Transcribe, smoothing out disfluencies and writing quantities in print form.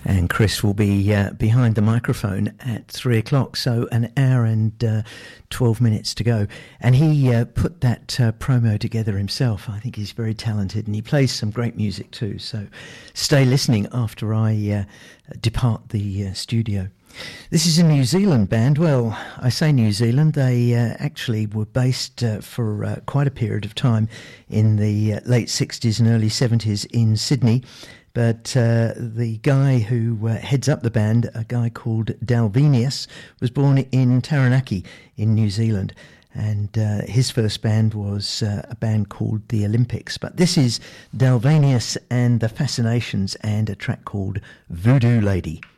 And Chris will be behind the microphone at 3 o'clock, so an hour and 12 minutes to go. And he put that promo together himself. I think he's very talented, and he plays some great music too. So stay listening after I depart the studio. This is a New Zealand band. Well, I say New Zealand. They actually were based for quite a period of time in the late 60s and early 70s in Sydney. But the guy who heads up the band, a guy called Dalvenius, was born in Taranaki in New Zealand. And his first band was a band called The Olympics. But this is Dalvenius and the Fascinations and a track called Voodoo Lady.